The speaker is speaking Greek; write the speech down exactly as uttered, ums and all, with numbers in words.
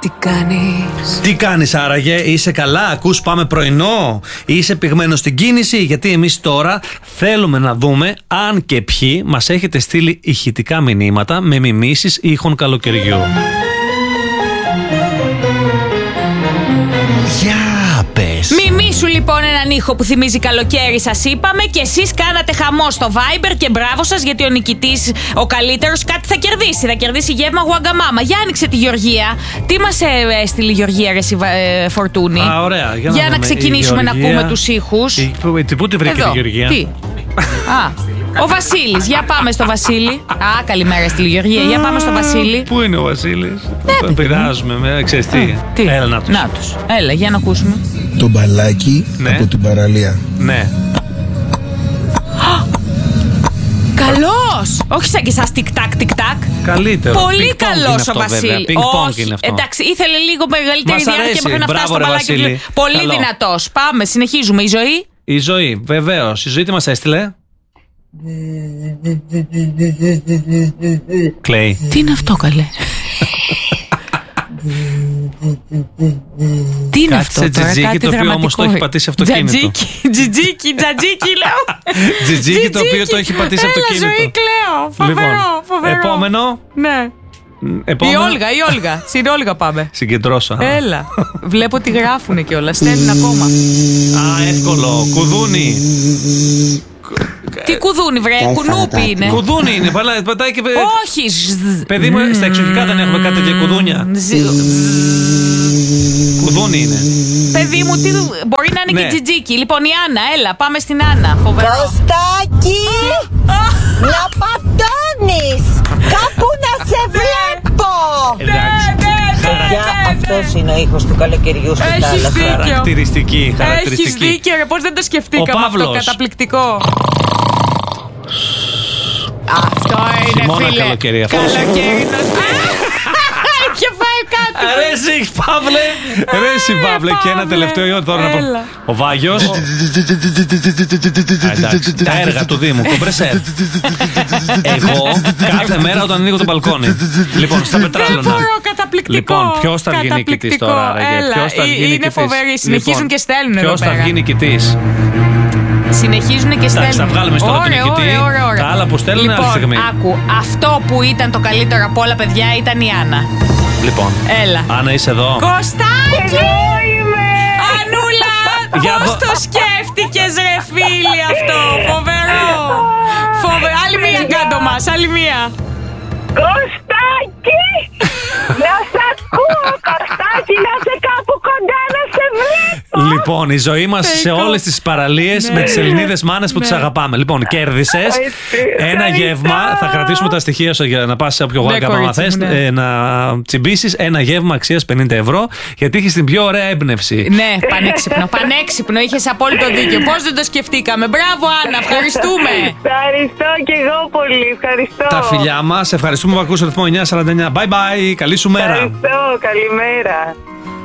τι κάνεις. Τι κάνεις άραγε, είσαι καλά, ακούς πάμε πρωινό, είσαι πυγμένος στην κίνηση? Γιατί εμείς τώρα θέλουμε να δούμε αν και ποιοι μας έχετε στείλει ηχητικά μηνύματα με μιμήσεις ήχων καλοκαιριού. Για πες. Μιμήσου λοιπόν έναν ήχο που θυμίζει καλοκαίρι, σας είπαμε, και εσείς κάνατε χαμό στο Viber και μπράβο σας, γιατί ο νικητής, ο καλύτερος, κάτι θα κερδίσει. Θα κερδίσει γεύμα Γουαγκαμάμα. Για άνοιξε τη Γεωργία. Τι μας έστειλε η Γεωργία, ρε ε, Φορτούνη? Α, ωραία. Για να, Για να ξεκινήσουμε να ακούμε τους ήχους. Πού τη βρήκε η Γεωργία? Τι? Α, ο Βασίλης. Για πάμε στο Βασίλη. Α, καλημέρα στη Γεωργία. Για πάμε στο Βασίλη. Πού είναι ο Βασίλης? Τον πειράζουμε. Ξέρεις τι? Έλα να τους. Να τους. Έλα, για να ακούσουμε. Το μπαλάκι, ναι, από την παραλία. Ναι. Καλός! Όχι σαν και εσάς τικ-τακ, τικ-τακ. Καλύτερο. Πολύ καλός ο Βασίλης. Πινκ-πονγκ είναι αυτό. Εντάξει, ήθελε λίγο μεγαλύτερη διάρκεια μέχρι να φτάσει στο μπράβο, μπαλάκι. Βασίλη. Πολύ Καλό. δυνατός. Πάμε, συνεχίζουμε. Η ζωή. Η ζωή, βεβαίως. Η ζωή τι μας έστειλε? Κλαίει. Τι είναι αυτό, καλέ? Τι είναι αυτό τώρα? Τζιτζίκι, το οποίο όμως το έχει πατήσει αυτοκίνητο. Τζατζίκι, τζιτζίκι, τζατζίκι λέω. Τζιτζίκι, το οποίο το έχει πατήσει αυτοκίνητο. Έλα, ζωή, κλαίω. Φοβερό, φοβερό. Επόμενο. Ναι. Επόμενο. Η Όλγα, η Όλγα. Στην Όλγα πάμε. Συγκεντρώσα. Έλα. Βλέπω ότι γράφουνε κιόλας. Στέλνουν ακόμα. Α, εύκολο. Κουδούνι. Τι κουδούνι, βρε, κουνούπι είναι. Κουδούνι είναι, πατάει και. Όχι. Παιδί μου, στα εξοχικά δεν έχουμε κάτι τέτοια κουδούνια. Κουδούνι είναι. Παιδί μου, τι, μπορεί να είναι και τζιτζίκι. Λοιπόν, η Άννα, έλα, πάμε στην Άννα. Φοβερό. Κωστάκι, να πατώνεις. Κάπου να σε βλέπω. Παιδιά, αυτός είναι ο ήχος του καλοκαιριού στην θάλασσα. Χαρακτηριστική, χαρακτηριστική. Έχεις δίκιο, ρε, πώς δεν το σκεφτήκαμε αυτό, καταπληκτικό. Αυτό είναι, χειμώνα, φίλε. καλοκαίρι, αυτό. Καλοκαίρι, είχε φάει κάτι. Ρε εσύ Παύλε. Ρε εσύ Παύλε. Και ένα τελευταίο τώρα να πω. Ο Βάγιος. Τα έργα του Δήμου, κομπρεσέρ. Εγώ κάθε μέρα όταν ανοίγω το μπαλκόνι. Λοιπόν, στα πετράλωνα. Λοιπόν, ποιος θα βγει νικητής τώρα? Είναι φοβερή, συνεχίζουν και στέλνουν. Ποιος θα βγει νικητής? Συνεχίζουν και στέλνουν. Εντάξει, θα βγάλουμε τώρα τον νικητή. Τα άλλα που στέλνουν λοιπόν, άλλη στιγμή. Άκου, αυτό που ήταν το καλύτερο από όλα, παιδιά, ήταν η Άννα. Λοιπόν, έλα. Άννα, είσαι εδώ? Κωστάκι! Εδώ είμαι! Ανούλα, πώς το σκέφτηκες, ρε φίλη, αυτό? Φοβερό! Φοβερό! Άλλη μία κάτω μας, άλλη μία. Κωστάκι! Να σ' ακούω, Κωστάκι, να σε κάπου κοντά να σε βλέπω. Λοιπόν, η ζωή μας σε όλες τις παραλίες με τις Ελληνίδες μάνες που τις αγαπάμε. Λοιπόν, κέρδισες ένα γεύμα. Θα κρατήσουμε τα στοιχεία σου για να πας σε όποιο Γουαγκαμάμα θες, να τσιμπήσεις ένα γεύμα αξίας πενήντα ευρώ, γιατί έχεις την πιο ωραία έμπνευση. Ναι, πανέξυπνο, πανέξυπνο. Είχες απόλυτο δίκιο. Πώς δεν το σκεφτήκαμε? Μπράβο, Άννα, ευχαριστούμε. Ευχαριστώ και εγώ πολύ. Ευχαριστώ. Τα φιλιά μας, ευχαριστούμε που ακούσατε το ρυθμό εννιά σαράντα εννιά. Bye bye, καλή σου μέρα. Ευχαριστώ, καλημέρα.